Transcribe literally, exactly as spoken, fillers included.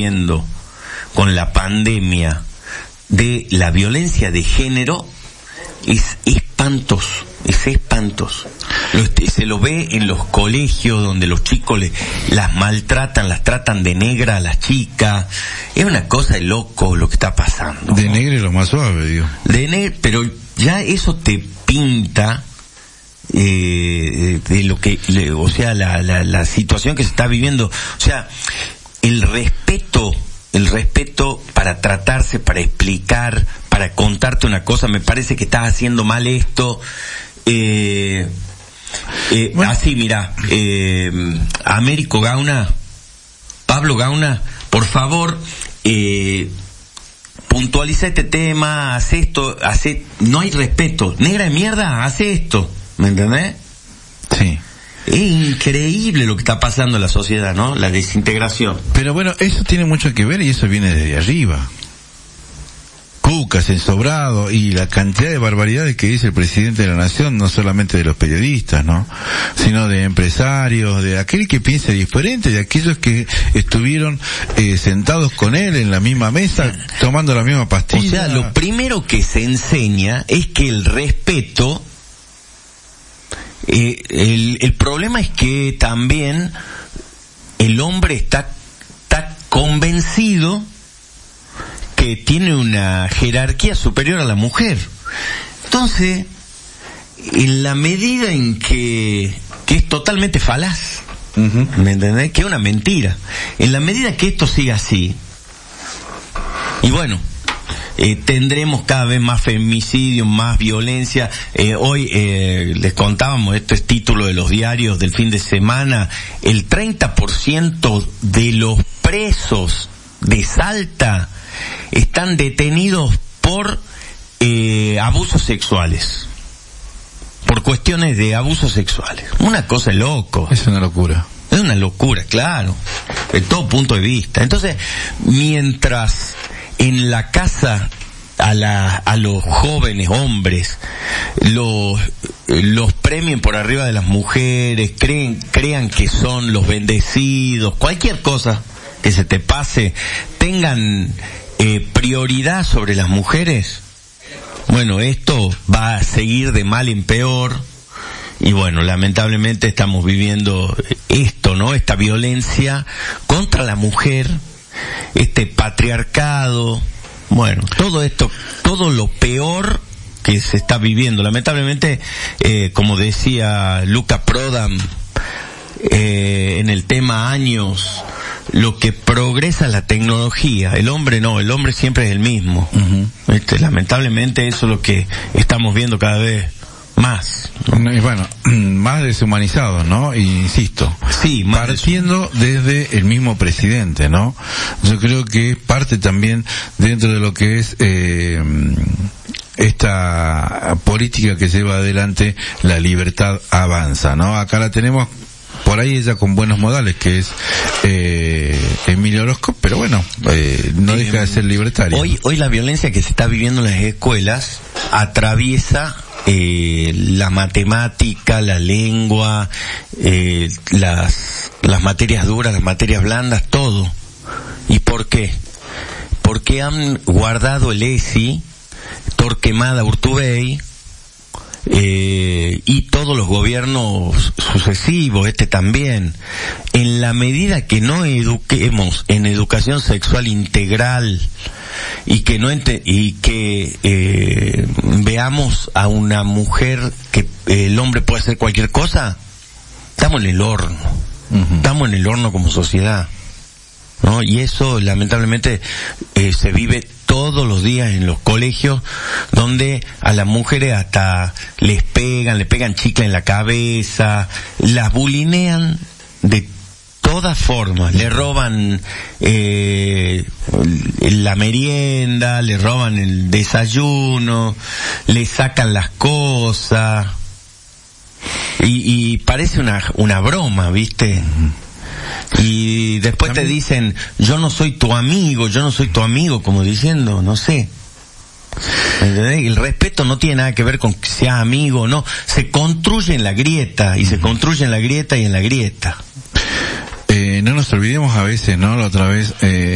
viviendo con la pandemia de la violencia de género es espantoso, es espantoso. Lo, se lo ve en los colegios donde los chicos le, las maltratan, las tratan de negra a las chicas. Es una cosa de loco lo que está pasando. De ¿no? negra es lo más suave, digo. De negra, pero ya eso te pinta eh, de lo que, le, o sea, la, la, la situación que se está viviendo. O sea, el respeto, el respeto para tratarse, para explicar, para contarte una cosa, me parece que estás haciendo mal esto. Eh, eh, bueno. Así, mira, eh, Américo Gauna, Pablo Gauna, por favor, eh, puntualiza este tema, hace esto, hace, no hay respeto, negra de mierda, hace esto, ¿me entendés? Sí. Es increíble lo que está pasando en la sociedad, ¿no? La desintegración. Pero bueno, eso tiene mucho que ver y eso viene desde arriba. Cucas, ensobrado y la cantidad de barbaridades que dice el presidente de la nación, no solamente de los periodistas, ¿no? Sino de empresarios, de aquel que piensa diferente, de aquellos que estuvieron eh, sentados con él en la misma mesa, tomando la misma pastilla. O sea, lo primero que se enseña es que el respeto, eh, el, el problema es que también el hombre está, está convencido que tiene una jerarquía superior a la mujer. Entonces, en la medida en que, que es totalmente falaz, uh-huh. ¿me entendés? Que es una mentira. En la medida que esto siga así, y bueno, eh, tendremos cada vez más femicidio, más violencia. Eh, hoy eh, les contábamos, esto es título de los diarios del fin de semana, el treinta por ciento de los presos de Salta están detenidos por eh, abusos sexuales, por cuestiones de abusos sexuales. Una cosa de loco. Es una locura. Es una locura, claro, de todo punto de vista. Entonces, mientras en la casa a la a los jóvenes hombres los los premien por arriba de las mujeres, creen crean que son los bendecidos, cualquier cosa que se te pase, tengan eh, prioridad sobre las mujeres, bueno, esto va a seguir de mal en peor. Y bueno, lamentablemente estamos viviendo esto, ¿no? Esta violencia contra la mujer, este patriarcado, bueno, todo esto, todo lo peor que se está viviendo. Lamentablemente, eh, como decía Luca Prodan, eh, en el tema años, lo que progresa es la tecnología, el hombre no, el hombre siempre es el mismo. Uh-huh. Este, lamentablemente eso es lo que estamos viendo cada vez más. Y bueno, más deshumanizados, ¿no? Y insisto, sí, partiendo desde el mismo presidente, ¿no? Yo creo que parte también dentro de lo que es eh, esta política que lleva adelante la libertad avanza, ¿no? Acá la tenemos por ahí ella con buenos modales, que es eh, Emilio Orozco, pero bueno, eh, no eh, deja de ser libertario. Hoy, hoy la violencia que se está viviendo en las escuelas atraviesa eh, la matemática, la lengua, eh, las las materias duras, las materias blandas, todo. ¿Y por qué? Porque han guardado el E S I, Torquemada, Urtubey, Eh, y todos los gobiernos sucesivos, este también, en la medida que no eduquemos en educación sexual integral y que no ente- y que eh, veamos a una mujer que eh, el hombre puede hacer cualquier cosa, estamos en el horno, uh-huh. estamos en el horno como sociedad, ¿no? Y eso lamentablemente eh, se vive todos los días en los colegios, donde a las mujeres hasta les pegan, le pegan chicle en la cabeza, las bulinean de todas formas, le roban eh, la merienda, le roban el desayuno, le sacan las cosas, y, y parece una una broma, ¿viste? Y después te dicen, yo no soy tu amigo, yo no soy tu amigo, como diciendo, no sé. ¿Entendés? El respeto no tiene nada que ver con que sea amigo o no. Se construye en la grieta, y se construye en la grieta y en la grieta. Eh, no nos olvidemos a veces, ¿no? La otra vez, eh,